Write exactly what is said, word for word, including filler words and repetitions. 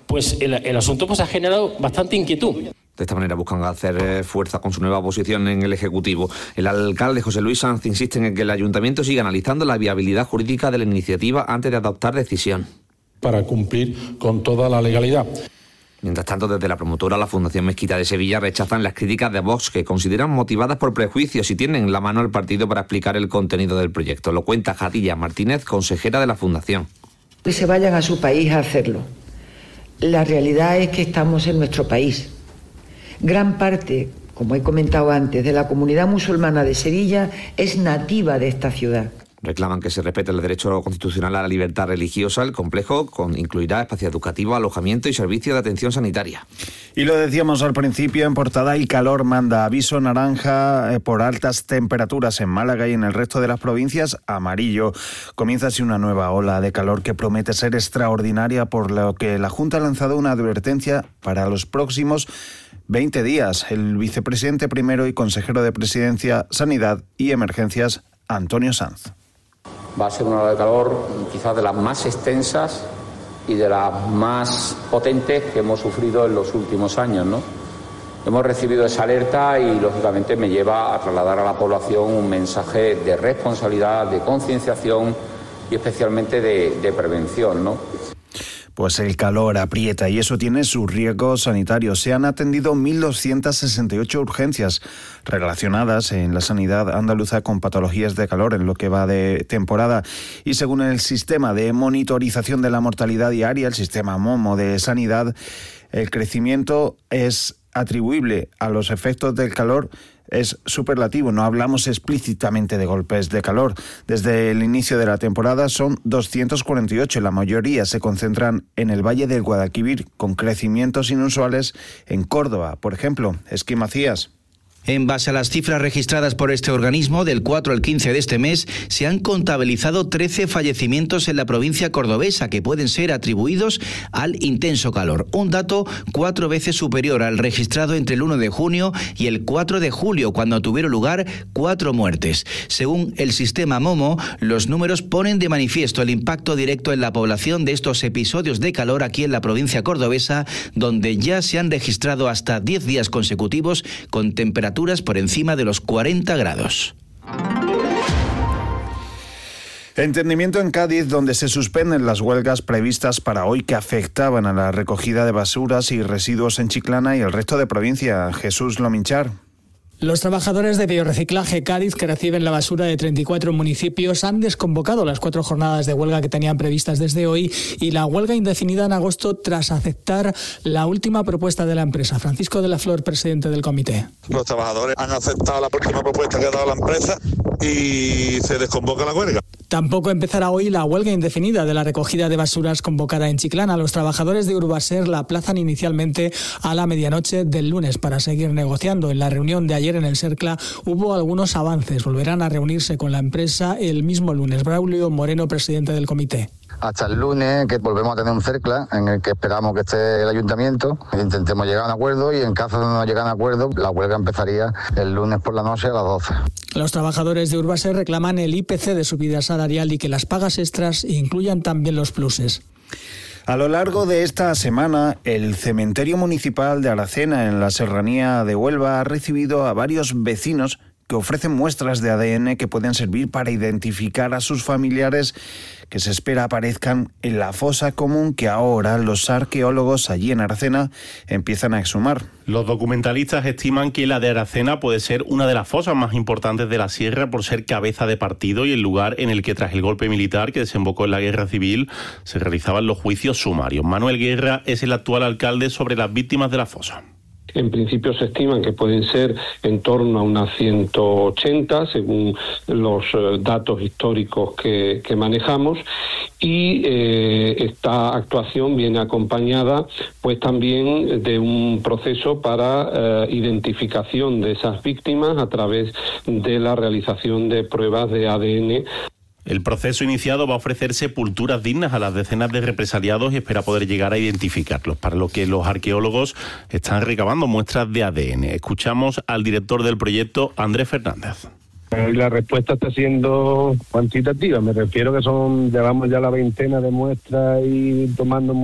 pues el, el asunto pues ha generado bastante inquietud. De esta manera buscan hacer fuerza con su nueva posición en el Ejecutivo. El alcalde José Luis Sanz insiste en que el Ayuntamiento siga analizando la viabilidad jurídica de la iniciativa antes de adoptar decisión. Para cumplir con toda la legalidad. Mientras tanto, desde la promotora, la Fundación Mezquita de Sevilla, rechazan las críticas de Vox, que consideran motivadas por prejuicios y tienen la mano al partido para explicar el contenido del proyecto. Lo cuenta Jadilla Martínez, consejera de la Fundación. Que se vayan a su país a hacerlo. La realidad es que estamos en nuestro país. Gran parte, como he comentado antes, de la comunidad musulmana de Sevilla es nativa de esta ciudad. Reclaman que se respete el derecho constitucional a la libertad religiosa. El complejo con, incluirá espacio educativo, alojamiento y servicio de atención sanitaria. Y lo decíamos al principio, en portada, el calor manda. Aviso naranja eh, por altas temperaturas en Málaga y en el resto de las provincias, amarillo. Comienza así una nueva ola de calor que promete ser extraordinaria, por lo que la Junta ha lanzado una advertencia para los próximos veinte días. El vicepresidente primero y consejero de Presidencia, Sanidad y Emergencias, Antonio Sanz. Va a ser una ola de calor quizás de las más extensas y de las más potentes que hemos sufrido en los últimos años, ¿no? Hemos recibido esa alerta y, lógicamente, me lleva a trasladar a la población un mensaje de responsabilidad, de concienciación y especialmente de, de prevención, ¿no? Pues el calor aprieta y eso tiene sus riesgos sanitarios. Se han atendido mil doscientas sesenta y ocho urgencias relacionadas en la sanidad andaluza con patologías de calor en lo que va de temporada. Y según el sistema de monitorización de la mortalidad diaria, el sistema MOMO de sanidad, el crecimiento es atribuible a los efectos del calor. Es superlativo, no hablamos explícitamente de golpes de calor. Desde el inicio de la temporada son doscientos cuarenta y ocho, la mayoría se concentran en el Valle del Guadalquivir, con crecimientos inusuales en Córdoba, por ejemplo. Esqui Macías. En base a las cifras registradas por este organismo, del cuatro al quince de este mes, se han contabilizado trece fallecimientos en la provincia cordobesa que pueden ser atribuidos al intenso calor. Un dato cuatro veces superior al registrado entre el uno de junio y el cuatro de julio, cuando tuvieron lugar cuatro muertes. Según el sistema MOMO, los números ponen de manifiesto el impacto directo en la población de estos episodios de calor aquí en la provincia cordobesa, donde ya se han registrado hasta diez días consecutivos con temperaturas por encima de los cuarenta grados. Entendimiento en Cádiz, donde se suspenden las huelgas previstas para hoy que afectaban a la recogida de basuras y residuos en Chiclana y el resto de provincia. Jesús Lominchar. Los trabajadores de Biorreciclaje Cádiz, que reciben la basura de treinta y cuatro municipios, han desconvocado las cuatro jornadas de huelga que tenían previstas desde hoy y la huelga indefinida en agosto tras aceptar la última propuesta de la empresa. Francisco de la Flor, presidente del comité. Los trabajadores han aceptado la última propuesta que ha dado la empresa y se desconvoca la huelga. Tampoco empezará hoy la huelga indefinida de la recogida de basuras convocada en Chiclana. Los trabajadores de Urbaser la aplazan inicialmente a la medianoche del lunes para seguir negociando. En la reunión de ayer en el Cercla hubo algunos avances. Volverán a reunirse con la empresa el mismo lunes. Braulio Moreno, presidente del comité. Hasta el lunes, que volvemos a tener un Cercla en el que esperamos que esté el ayuntamiento, intentemos llegar a un acuerdo y en caso de no llegar a un acuerdo, la huelga empezaría el lunes por la noche a las doce. Los trabajadores de Urbaser reclaman el I P C de subida salarial y que las pagas extras incluyan también los pluses. A lo largo de esta semana, el cementerio municipal de Aracena, en la serranía de Huelva, ha recibido a varios vecinos que ofrecen muestras de A D N que pueden servir para identificar a sus familiares que se espera aparezcan en la fosa común que ahora los arqueólogos allí en Aracena empiezan a exhumar. Los documentalistas estiman que la de Aracena puede ser una de las fosas más importantes de la sierra por ser cabeza de partido y el lugar en el que tras el golpe militar que desembocó en la guerra civil se realizaban los juicios sumarios. Manuel Guerra es el actual alcalde sobre las víctimas de la fosa. En principio se estiman que pueden ser en torno a unas ciento ochenta, según los eh, datos históricos que, que manejamos, y eh, esta actuación viene acompañada pues también de un proceso para eh, identificación de esas víctimas a través de la realización de pruebas de A D N. El proceso iniciado va a ofrecer sepulturas dignas a las decenas de represaliados y espera poder llegar a identificarlos, para lo que los arqueólogos están recabando muestras de A D N. Escuchamos al director del proyecto, Andrés Fernández. La respuesta está siendo cuantitativa, me refiero que son, llevamos ya la veintena de muestras y tomando